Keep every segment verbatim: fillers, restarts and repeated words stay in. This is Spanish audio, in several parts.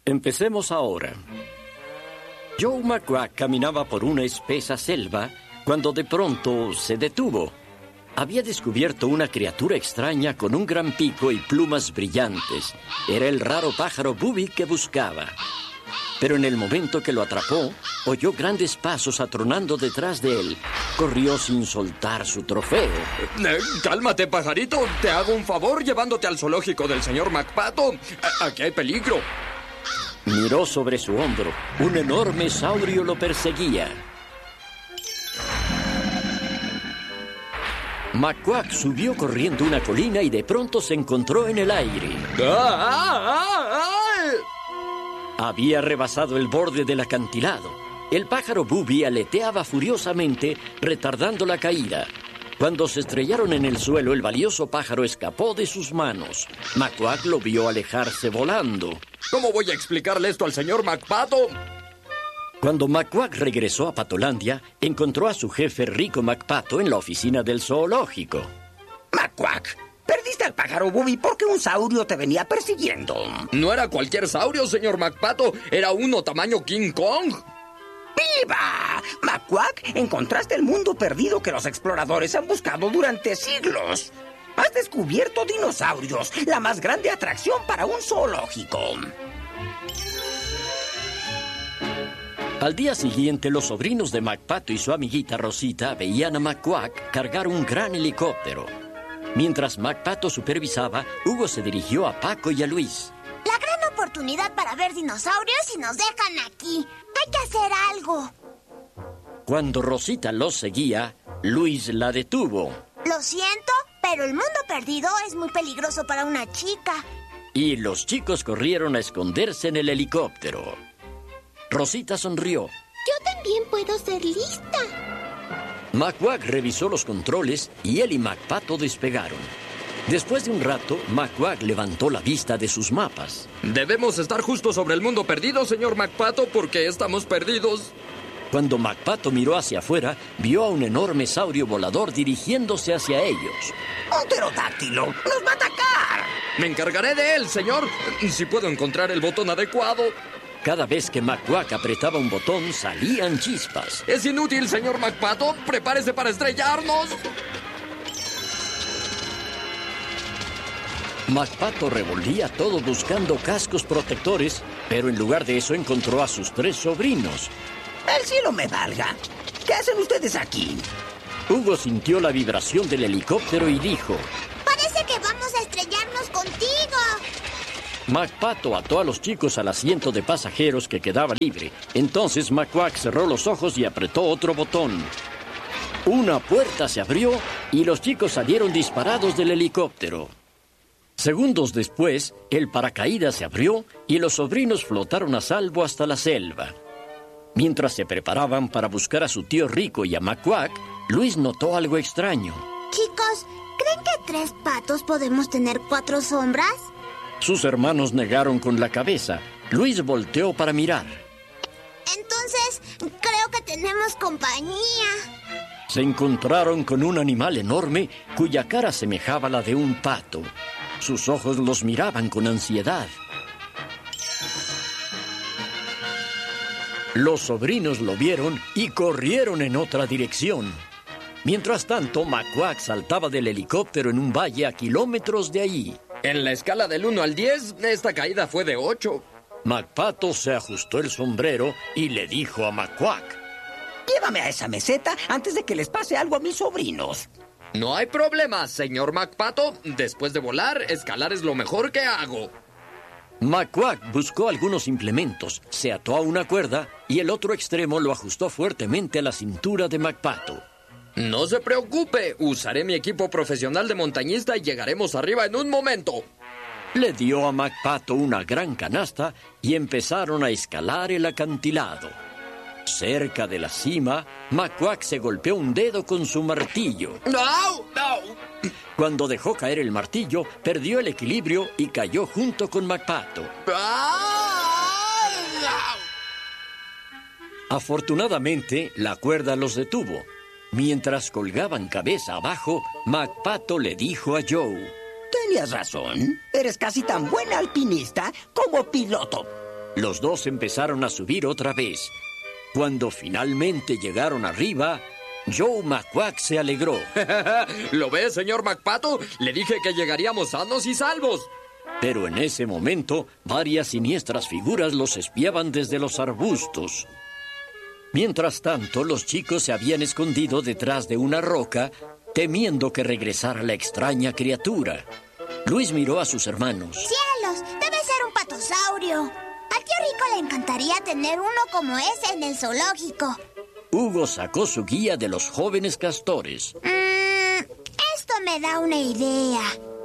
Empecemos ahora. Joe McQuack caminaba por una espesa selva cuando de pronto se detuvo. Había descubierto una criatura extraña con un gran pico y plumas brillantes. Era el raro pájaro Booby que buscaba. Pero en el momento que lo atrapó, oyó grandes pasos atronando detrás de él. Corrió sin soltar su trofeo. Eh, cálmate, pajarito. Te hago un favor llevándote al zoológico del señor McPato. Aquí hay peligro. Miró sobre su hombro. Un enorme saurio lo perseguía. McQuack subió corriendo una colina y de pronto se encontró en el aire. ¡Ah, ah, ah, ah! Había rebasado el borde del acantilado. El pájaro Booby aleteaba furiosamente, retardando la caída. Cuando se estrellaron en el suelo, el valioso pájaro escapó de sus manos. McQuack lo vio alejarse volando. ¿Cómo voy a explicarle esto al señor McPato? Cuando McQuack regresó a Patolandia, encontró a su jefe Rico McPato en la oficina del zoológico. McQuack, perdiste al pájaro Booby porque un saurio te venía persiguiendo. No era cualquier saurio, señor McPato. Era uno tamaño King Kong. ¡Viva! McQuack, encontraste el mundo perdido que los exploradores han buscado durante siglos. Has descubierto dinosaurios, la más grande atracción para un zoológico. Al día siguiente, los sobrinos de McPato y su amiguita Rosita veían a McQuack cargar un gran helicóptero. Mientras McPato supervisaba, Hugo se dirigió a Paco y a Luis. La gran oportunidad para ver dinosaurios y nos dejan aquí. Hay que hacer algo. Cuando Rosita los seguía, Luis la detuvo. Lo siento, pero el mundo perdido es muy peligroso para una chica. Y los chicos corrieron a esconderse en el helicóptero. Rosita sonrió. Yo también puedo ser lista. McQuack revisó los controles y él y McPato despegaron. Después de un rato, McQuack levantó la vista de sus mapas. Debemos estar justo sobre el mundo perdido, señor McPato, porque estamos perdidos. Cuando McPato miró hacia afuera, vio a un enorme saurio volador dirigiéndose hacia ellos. ¡Un pterodáctilo! ¡Nos va a atacar! Me encargaré de él, señor, si puedo encontrar el botón adecuado. Cada vez que McQuack apretaba un botón, salían chispas. Es inútil, señor McPato. Prepárese para estrellarnos. McPato revolvía todo buscando cascos protectores, pero en lugar de eso encontró a sus tres sobrinos. ¡El cielo me valga! ¿Qué hacen ustedes aquí? Hugo sintió la vibración del helicóptero y dijo: Parece que vamos a estrellarnos contigo. McPato ató a los chicos al asiento de pasajeros que quedaba libre. Entonces McQuack cerró los ojos y apretó otro botón. Una puerta se abrió y los chicos salieron disparados del helicóptero. Segundos después, el paracaídas se abrió y los sobrinos flotaron a salvo hasta la selva. Mientras se preparaban para buscar a su tío Rico y a McQuack, Luis notó algo extraño. Chicos, ¿creen que tres patos podemos tener cuatro sombras? Sus hermanos negaron con la cabeza. Luis volteó para mirar. Entonces, creo que tenemos compañía. Se encontraron con un animal enorme cuya cara semejaba la de un pato. Sus ojos los miraban con ansiedad. Los sobrinos lo vieron y corrieron en otra dirección. Mientras tanto, McQuack saltaba del helicóptero en un valle a kilómetros de allí. En la escala del uno al diez, esta caída fue de ocho. McPato se ajustó el sombrero y le dijo a McQuack: Llévame a esa meseta antes de que les pase algo a mis sobrinos. No hay problema, señor McPato. Después de volar, escalar es lo mejor que hago. McQuack buscó algunos implementos, se ató a una cuerda y el otro extremo lo ajustó fuertemente a la cintura de McPato. No se preocupe, usaré mi equipo profesional de montañista y llegaremos arriba en un momento. Le dio a McPato una gran canasta y empezaron a escalar el acantilado. Cerca de la cima, McQuack se golpeó un dedo con su martillo. ¡No! ¡No! Cuando dejó caer el martillo, perdió el equilibrio y cayó junto con McPato. ¡Ah! Afortunadamente, la cuerda los detuvo. Mientras colgaban cabeza abajo, McPato le dijo a Joe: Tenías razón. Eres casi tan buen alpinista como piloto. Los dos empezaron a subir otra vez. Cuando finalmente llegaron arriba, Joe McQuack se alegró. ¿Lo ves, señor McPato? Le dije que llegaríamos sanos y salvos. Pero en ese momento, varias siniestras figuras los espiaban desde los arbustos. Mientras tanto, los chicos se habían escondido detrás de una roca, temiendo que regresara la extraña criatura. Luis miró a sus hermanos. ¡Cielos! ¡Debe ser un patosaurio! A tío Rico le encantaría tener uno como ese en el zoológico. Hugo sacó su guía de los jóvenes castores. Mmm, esto me da una idea.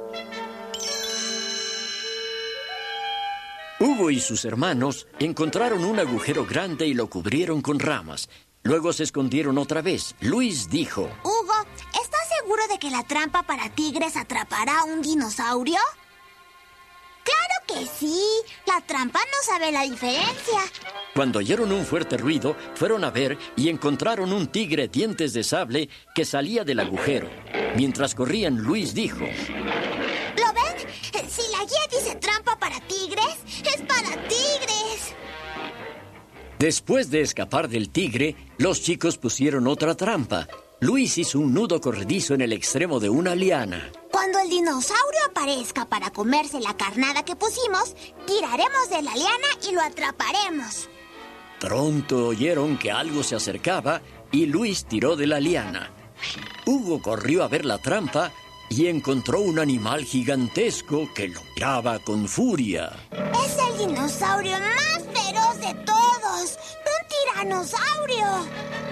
Hugo y sus hermanos encontraron un agujero grande y lo cubrieron con ramas. Luego se escondieron otra vez. Luis dijo: Hugo, ¿estás seguro de que la trampa para tigres atrapará a un dinosaurio? ¡Claro que sí! La trampa no sabe la diferencia. Cuando oyeron un fuerte ruido, fueron a ver y encontraron un tigre dientes de sable que salía del agujero. Mientras corrían, Luis dijo: ¿Lo ven? Si la guía dice trampa para tigres, es para tigres. Después de escapar del tigre, los chicos pusieron otra trampa. Luis hizo un nudo corredizo en el extremo de una liana. Cuando el dinosaurio aparezca para comerse la carnada que pusimos, tiraremos de la liana y lo atraparemos. Pronto oyeron que algo se acercaba y Luis tiró de la liana. Hugo corrió a ver la trampa y encontró un animal gigantesco que lo miraba con furia. Es el dinosaurio más feroz de todos, un tiranosaurio.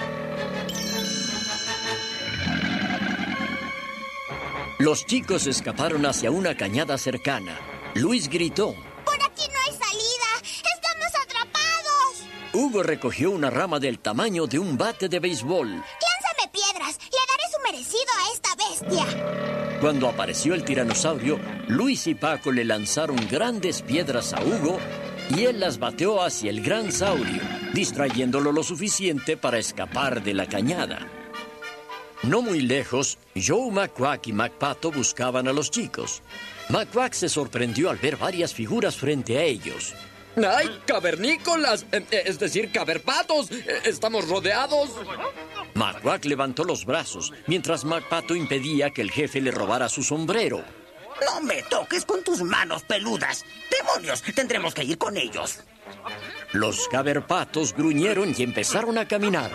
Los chicos escaparon hacia una cañada cercana. Luis gritó: ¡Por aquí no hay salida! ¡Estamos atrapados! Hugo recogió una rama del tamaño de un bate de béisbol. ¡Lánzame piedras! ¡Le daré su merecido a esta bestia! Cuando apareció el tiranosaurio, Luis y Paco le lanzaron grandes piedras a Hugo y él las bateó hacia el gran saurio, distrayéndolo lo suficiente para escapar de la cañada. No muy lejos, Joe McQuack y McPato buscaban a los chicos. McQuack se sorprendió al ver varias figuras frente a ellos. ¡Ay, cavernícolas! Eh, eh, es decir, caverpatos. Eh, ¡Estamos rodeados! McQuack levantó los brazos, mientras McPato impedía que el jefe le robara su sombrero. No me toques con tus manos peludas. ¡Demonios! Tendremos que ir con ellos. Los caverpatos gruñeron y empezaron a caminar.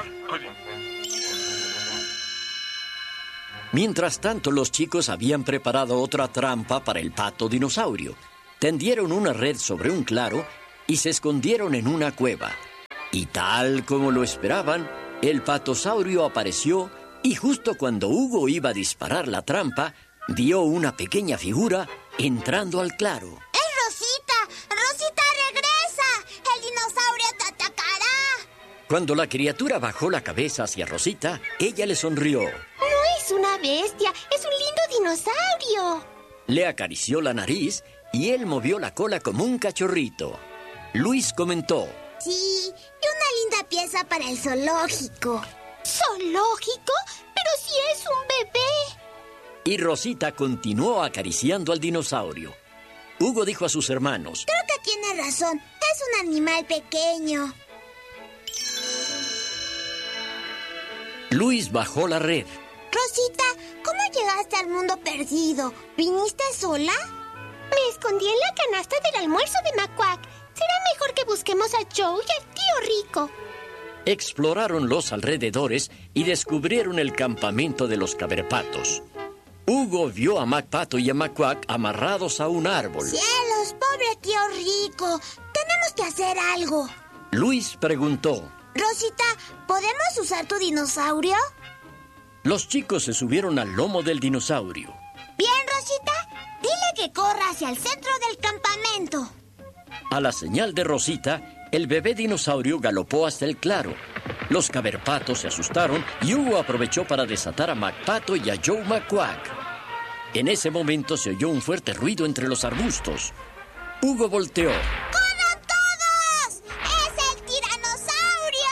Mientras tanto, los chicos habían preparado otra trampa para el pato dinosaurio. Tendieron una red sobre un claro y se escondieron en una cueva. Y tal como lo esperaban, el patosaurio apareció y justo cuando Hugo iba a disparar la trampa, vio una pequeña figura entrando al claro. ¡Es Rosita! ¡Rosita, regresa! ¡El dinosaurio te atacará! Cuando la criatura bajó la cabeza hacia Rosita, ella le sonrió. Es una bestia, es un lindo dinosaurio. Le acarició la nariz y él movió la cola como un cachorrito. Luis comentó: Sí, y una linda pieza para el zoológico. ¿Zoológico? Pero si es un bebé. Y Rosita continuó acariciando al dinosaurio. Hugo dijo a sus hermanos: Creo que tiene razón, es un animal pequeño. Luis bajó la red. Rosita, ¿cómo llegaste al mundo perdido? ¿Viniste sola? Me escondí en la canasta del almuerzo de McQuack. Será mejor que busquemos a Joe y al tío Rico. Exploraron los alrededores y descubrieron el campamento de los caverpatos. Hugo vio a McPato y a McQuack amarrados a un árbol. ¡Cielos, pobre tío Rico! Tenemos que hacer algo. Luis preguntó: Rosita, ¿podemos usar tu dinosaurio? Los chicos se subieron al lomo del dinosaurio. Bien, Rosita, dile que corra hacia el centro del campamento. A la señal de Rosita, el bebé dinosaurio galopó hasta el claro. Los caverpatos se asustaron y Hugo aprovechó para desatar a McPato y a Joe McQuack. En ese momento se oyó un fuerte ruido entre los arbustos. Hugo volteó. ¡Corran todos! ¡Es el tiranosaurio!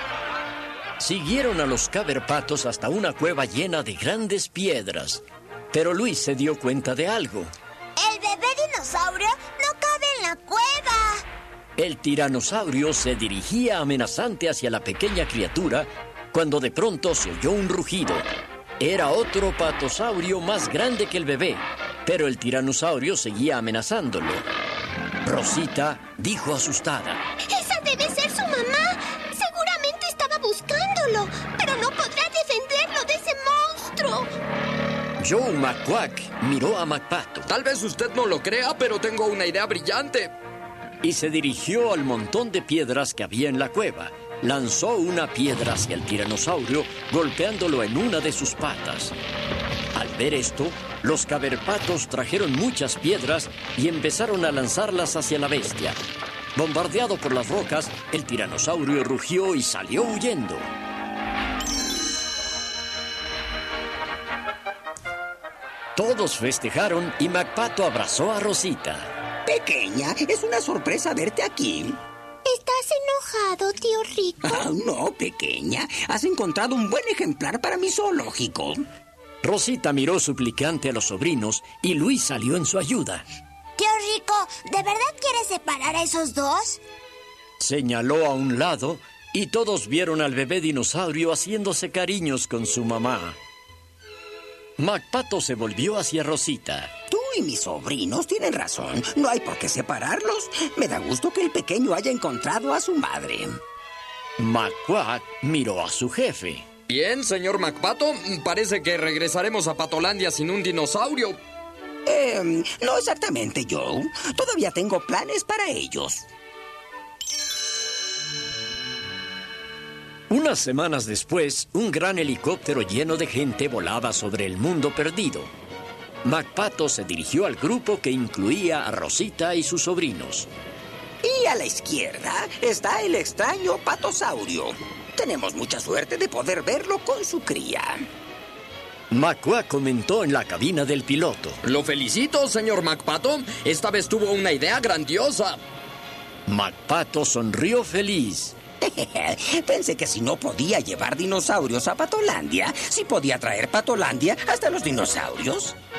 Siguieron a los caverpatos hasta una cueva llena de grandes piedras. Pero Luis se dio cuenta de algo. El bebé dinosaurio no cabe en la cueva. El tiranosaurio se dirigía amenazante hacia la pequeña criatura cuando de pronto se oyó un rugido. Era otro patosaurio más grande que el bebé, pero el tiranosaurio seguía amenazándolo. Rosita dijo asustada: ¡Esa debe ser su mamá! Seguramente estaba buscándolo, pero no podrá defenderlo de ese monstruo. Joe McQuack miró a McPato. Tal vez usted no lo crea, pero tengo una idea brillante. Y se dirigió al montón de piedras que había en la cueva. Lanzó una piedra hacia el tiranosaurio, golpeándolo en una de sus patas. Al ver esto, los caverpatos trajeron muchas piedras y empezaron a lanzarlas hacia la bestia. Bombardeado por las rocas, el tiranosaurio rugió y salió huyendo. Todos festejaron y McPato abrazó a Rosita. Pequeña, es una sorpresa verte aquí. ¿Estás enojado, tío Rico? Ah, no, pequeña. Has encontrado un buen ejemplar para mi zoológico. Rosita miró suplicante a los sobrinos y Luis salió en su ayuda. Tío Rico, ¿de verdad quieres separar a esos dos? Señaló a un lado y todos vieron al bebé dinosaurio haciéndose cariños con su mamá. McPato se volvió hacia Rosita. Tú y mis sobrinos tienen razón. No hay por qué separarlos. Me da gusto que el pequeño haya encontrado a su madre. McQuack miró a su jefe. Bien, señor McPato, parece que regresaremos a Patolandia sin un dinosaurio. Eh, no exactamente, Joe. Todavía tengo planes para ellos. Unas semanas después, un gran helicóptero lleno de gente volaba sobre el mundo perdido. McPato se dirigió al grupo que incluía a Rosita y sus sobrinos. Y a la izquierda está el extraño patosaurio. Tenemos mucha suerte de poder verlo con su cría. McQuack comentó en la cabina del piloto. Lo felicito, señor McPato. Esta vez tuvo una idea grandiosa. McPato sonrió feliz. Pensé que si no podía llevar dinosaurios a Patolandia, sí podía traer Patolandia hasta los dinosaurios.